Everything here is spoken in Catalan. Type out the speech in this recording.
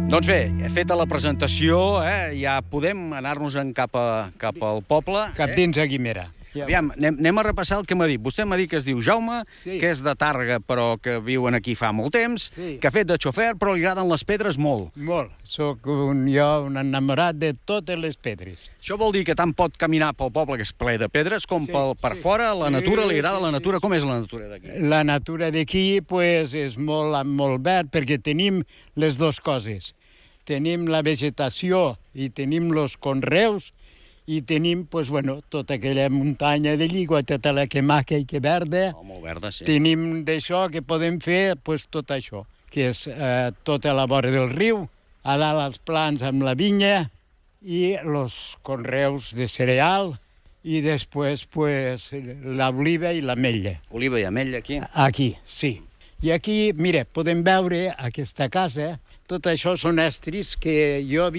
Doncs bé, feta la presentació, ja podem anar-nos-en cap al poble. Cap dins a Guimera. Aviam, anem a repassar el que m'ha dit. Vostè m'ha dit que es diu Jaume, que és de Tàrrega, però que viuen aquí fa molt temps, que ha fet de xofer, però li agraden les pedres molt. Molt. Soc un enamorat de totes les pedres. Això vol dir que tant pot caminar pel poble, que és ple de pedres, com per fora, la natura, li agrada la natura. Com és la natura d'aquí? La natura d'aquí és molt verd, perquè tenim les dues coses. Tenim la vegetació i tenim els conreus, i tenim, tota aquella muntanya de Lligua, tota la que maca i que verda. Molt verda, sí. Tenim d'això que podem fer, tot això, que és tota la vora del riu, a dalt els plans amb la vinya i els conreus de cereal i després l'oliva i l'ametlla. Oliva i ametlla aquí? Aquí, sí. I aquí, mira, podem veure aquesta casa. Tot això són estris que jo